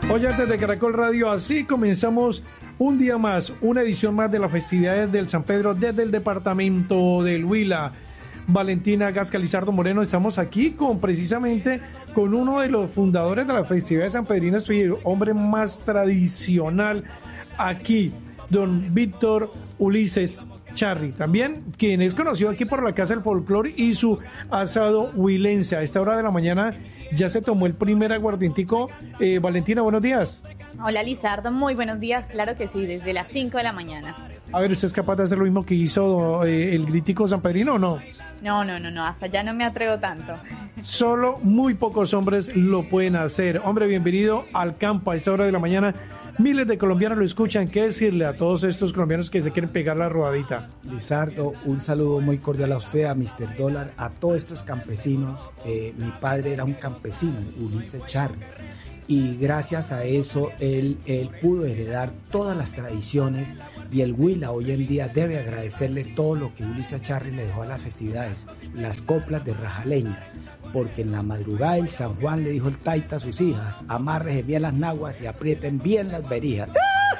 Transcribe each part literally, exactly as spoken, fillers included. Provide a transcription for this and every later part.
Oyentes de Caracol Radio, así comenzamos un día más, una edición más de las festividades del San Pedro desde el departamento del Huila. Valentina Gasca, Lizardo Moreno, estamos aquí con precisamente con uno de los fundadores de las festividades sanpedrinas, el hombre más tradicional aquí, don Víctor Ulises Charri, también quien es conocido aquí por la Casa del Folclore y su asado huilense. A esta hora de la mañana ya se tomó el primer aguardientico. Eh, Valentina, buenos días. Hola Lizardo, muy buenos días, claro que sí, desde las cinco de la mañana. A ver, ¿usted es capaz de hacer lo mismo que hizo eh, el Grítico sanpedrino o no? No, no, no, no, hasta allá no me atrevo tanto. Solo muy pocos hombres lo pueden hacer. Hombre, bienvenido al campo a esta hora de la mañana. Miles de colombianos lo escuchan. ¿Qué decirle a todos estos colombianos que se quieren pegar la rodadita? Lizardo, un saludo muy cordial a usted, a mister Dólar, a todos estos campesinos. Eh, mi padre era un campesino, Ulises Charri, y gracias a eso él, él pudo heredar todas las tradiciones, y el Huila hoy en día debe agradecerle todo lo que Ulises Charri le dejó a las festividades, las coplas de rajaleña, porque en la madrugada del San Juan le dijo el taita a sus hijas: amarren bien las naguas y aprieten bien las berijas.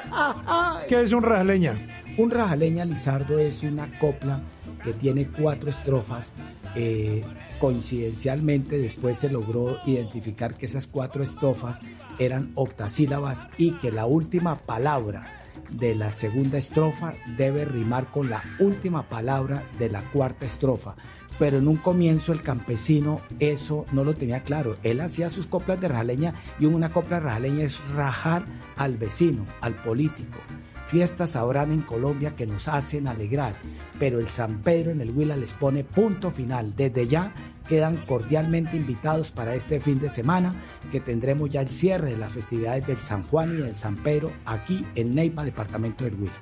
¿Qué es un rajaleña? Un rajaleña, Lizardo, es una copla que tiene cuatro estrofas. Eh, coincidencialmente después se logró identificar que esas cuatro estrofas eran octasílabas y que la última palabra de la segunda estrofa debe rimar con la última palabra de la cuarta estrofa. Pero en un comienzo el campesino eso no lo tenía claro. Él hacía sus coplas de rajaleña, y una copla de rajaleña es rajar al vecino, al político. Fiestas habrán en Colombia que nos hacen alegrar, pero el San Pedro en el Huila les pone punto final. Desde ya quedan cordialmente invitados para este fin de semana, que tendremos ya el cierre de las festividades del San Juan y del San Pedro aquí en Neiva, departamento del Huila.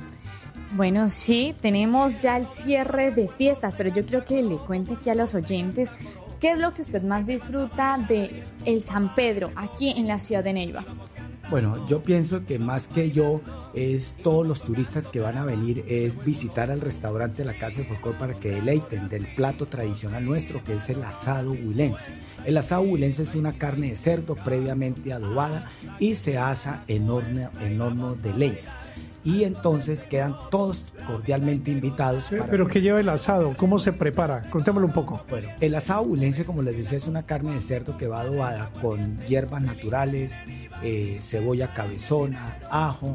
Bueno, sí, tenemos ya el cierre de fiestas, pero yo creo que le cuente aquí a los oyentes qué es lo que usted más disfruta de el San Pedro aquí en la ciudad de Neiva. Bueno, yo pienso que más que yo es todos los turistas que van a venir, es visitar al restaurante de la Casa de Folclore para que deleiten del plato tradicional nuestro, que es el asado huilense. El asado huilense es una carne de cerdo previamente adobada y se asa en horno, en horno de leña. Y entonces quedan todos cordialmente invitados. Pero, para... ¿Pero qué lleva el asado? ¿Cómo se prepara? Contémoslo un poco. Bueno, el asado huilense, como les decía, es una carne de cerdo que va adobada con hierbas naturales, eh, cebolla cabezona, ajo,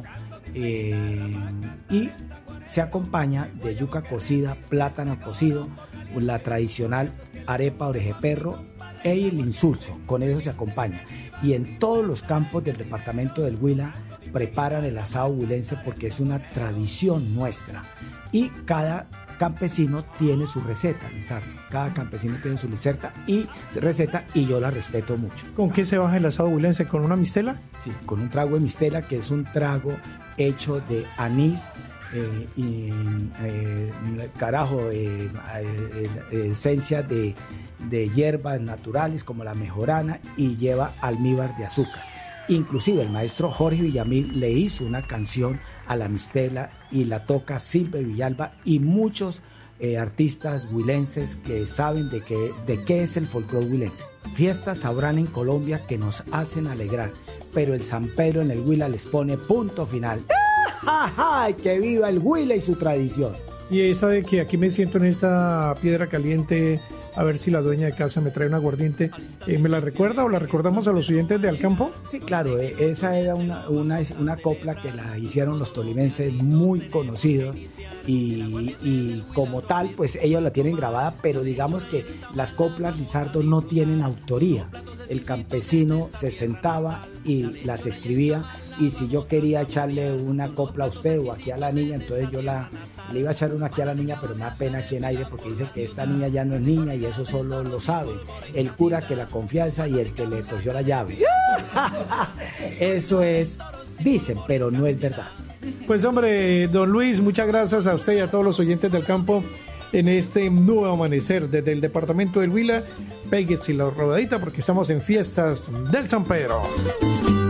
eh, y se acompaña de yuca cocida, plátano cocido, la tradicional arepa orejeperro e el insulso. Con eso se acompaña. Y en todos los campos del departamento del Huila preparan el asado huilense porque es una tradición nuestra, y cada campesino tiene su receta, Lizardo. Cada campesino tiene su receta y receta y yo la respeto mucho. ¿Con qué se baja el asado huilense? ¿Con una mistela? Sí, con un trago de mistela, que es un trago hecho de anís, eh, y eh, carajo, eh, eh, eh, esencia de, de hierbas naturales como la mejorana, y lleva almíbar de azúcar. Inclusive el maestro Jorge Villamil le hizo una canción a la mistela y la toca Silvia Villalba y muchos eh, artistas huilenses que saben de qué, de qué es el folclore huilense. Fiestas habrán en Colombia que nos hacen alegrar, pero el San Pedro en el Huila les pone punto final. ¡Ay, que viva el Huila y su tradición! Y esa de que aquí me siento en esta piedra caliente, a ver si la dueña de casa me trae un aguardiente, eh, ¿me la recuerda o la recordamos a los oyentes de Alcampo? Sí, claro, eh, esa era una, una, una copla que la hicieron los tolimenses muy conocidos, y, y como tal, pues ellos la tienen grabada, pero digamos que las coplas, Lizardo, no tienen autoría. El campesino se sentaba y las escribía, y si yo quería echarle una copla a usted o aquí a la niña, entonces yo la, le iba a echar una aquí a la niña, pero me da pena aquí en aire porque dice que esta niña ya no es niña, y eso solo lo sabe el cura que la confianza y el que le torció la llave. Eso es, dicen, pero no es verdad. Pues hombre, don Luis, muchas gracias a usted y a todos los oyentes del campo en este nuevo amanecer desde el departamento del Huila. Péguese la rodadita porque estamos en fiestas del San Pedro.